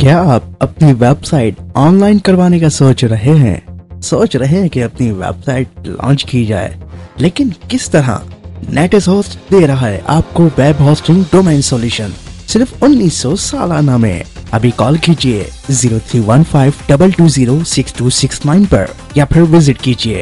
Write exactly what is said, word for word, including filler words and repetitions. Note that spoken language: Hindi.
क्या आप अपनी वेबसाइट ऑनलाइन करवाने का सोच रहे हैं सोच रहे हैं कि अपनी वेबसाइट लॉन्च की जाए, लेकिन किस तरह? नेटिस होस्ट दे रहा है आपको वेब होस्टिंग डोमेन सॉल्यूशन सिर्फ उन्नीस सौ सालाना में। अभी कॉल कीजिए zero three one five to to zero six to six nine पर या फिर विजिट कीजिए